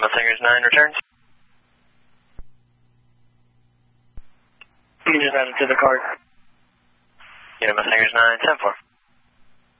Mustangers 9 returns. You just added to the card. Unit Mustangers 9, 10-4.